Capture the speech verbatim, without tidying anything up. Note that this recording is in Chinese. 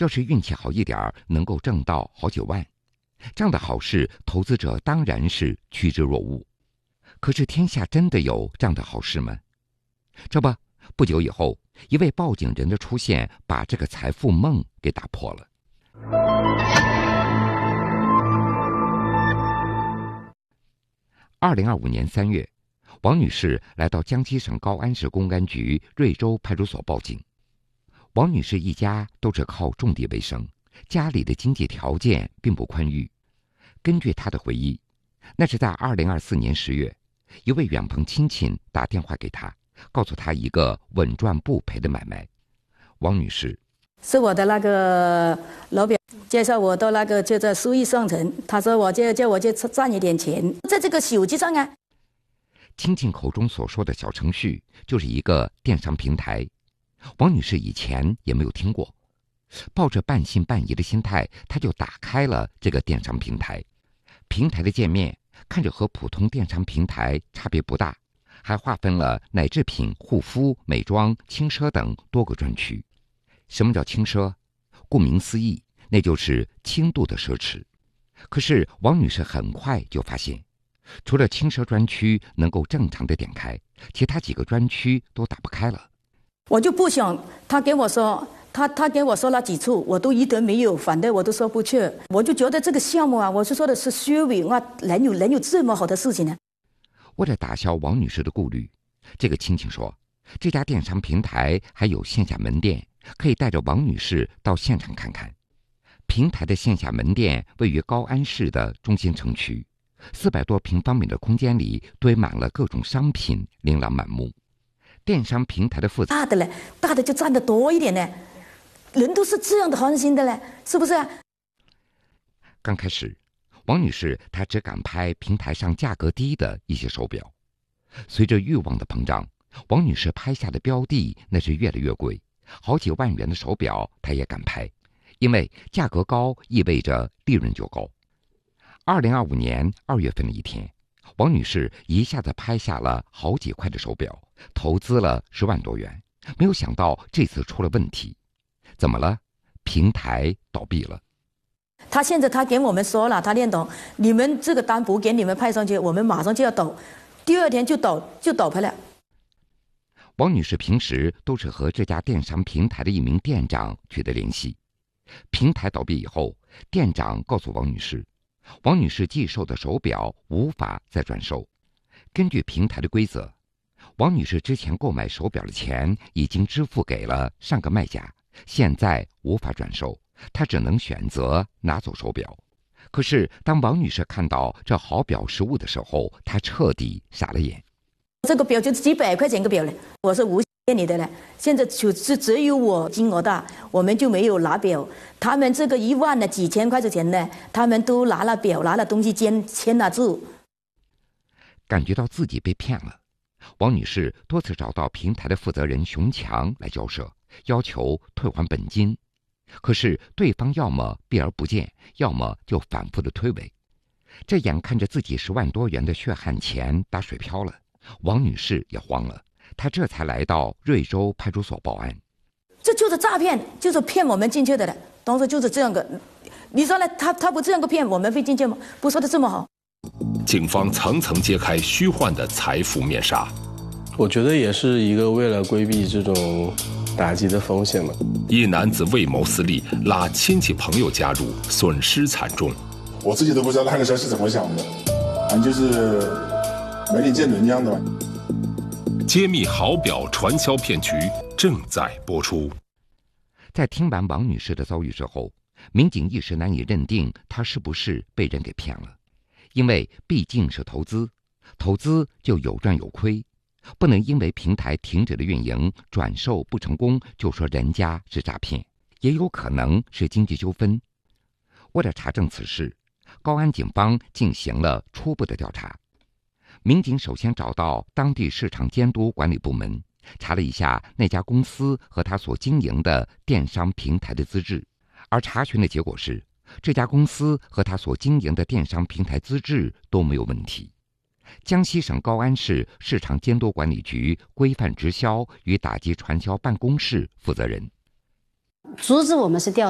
要是运气好一点，能够挣到好几万，这样的好事，投资者当然是趋之若鹜。可是天下真的有这样的好事吗？这不，不久以后，一位报警人的出现，把这个财富梦给打破了。二零二五年三月，王女士来到江西省高安市公安局瑞州派出所报警。王女士一家都是靠种地为生，家里的经济条件并不宽裕。根据她的回忆，那是在二零二四年十月，一位远朋亲戚打电话给她，告诉她一个稳赚不赔的买卖。王女士： 是我的那个老表介绍我到那个就在苏邑商城，他说我就叫我去赚一点钱，在这个手机上啊。 亲戚口中所说的小程序就是一个电商平台，王女士以前也没有听过，抱着半信半疑的心态，她就打开了这个电商平台。平台的界面看着和普通电商平台差别不大，还划分了奶制品、护肤、美妆、轻奢等多个专区。什么叫轻奢？顾名思义，那就是轻度的奢侈。可是王女士很快就发现，除了轻奢专区能够正常的点开，其他几个专区都打不开了。 我就不想他给我说，他他给我说了几处，我都一点没有反对，我都说不去。我就觉得这个项目啊，我是说的是虚伪啊，能有能有这么好的事情呢？ 为了打消王女士的顾虑，这个亲戚说，这家电商平台还有线下门店，可以带着王女士到现场看看。平台的线下门店位于高安市的中心城区，四百多平方米的空间里堆满了各种商品，琳琅满目。电商平台的负责大的嘞，大的就占得多一点呢，人都是这样的寒心的嘞，是不是啊？ 刚开始，王女士她只敢拍平台上价格低的一些手表，随着欲望的膨胀，王女士拍下的标的那是越来越贵，好几万元的手表她也敢拍，因为价格高意味着利润就高。二零二五年二月份的一天，王女士一下子拍下了好几块的手表，投资了十万多元，没有想到这次出了问题。怎么了？平台倒闭了。 他现在他给我们说了，他念懂，你们这个单不给你们派上去，我们马上就要倒，第二天就倒就倒赔了。 王女士平时都是和这家电商平台的一名店长取得联系。平台倒闭以后，店长告诉王女士，王女士寄售的手表无法再转售。根据平台的规则，王女士之前购买手表的钱已经支付给了上个卖家，现在无法转售，她只能选择拿走手表。可是当王女士看到这好表实物的时候，她彻底傻了眼。 这个表就是几百块钱一个表嘞，我是无限你的嘞。现在就是只有我金额大，我们就没有拿表。他们这个一万的几千块钱呢，他们都拿了表，拿了东西签签了字。 感觉到自己被骗了，王女士多次找到平台的负责人熊强来交涉，要求退还本金。可是对方要么避而不见，要么就反复的推诿。这眼看着自己十万多元的血汗钱打水漂了，王女士也慌了，她这才来到瑞州派出所报案。 这就是诈骗，就是骗我们进去的了。当时就是这样个，你说呢？他他不这样个骗，我们会进去吗？不说的这么好。 警方层层揭开虚幻的财富面纱。 我觉得也是一个为了规避这种打击的风险嘛。 一男子为谋私利，拉亲戚朋友加入，损失惨重。 我自己都不知道那个时候是怎么想的，反正就是没脸见人一样的。 揭秘好表传销骗局正在播出。 在听完王女士的遭遇之后，民警一时难以认定她是不是被人给骗了，因为毕竟是投资，投资就有赚有亏，不能因为平台停止了运营，转售不成功就说人家是诈骗，也有可能是经济纠纷。为了查证此事，高安警方进行了初步的调查。民警首先找到当地市场监督管理部门，查了一下那家公司和他所经营的电商平台的资质，而查询的结果是，这家公司和他所经营的电商平台资质都没有问题。江西省高安市市场监督管理局规范直销与打击传销办公室负责人： 阻止我们是调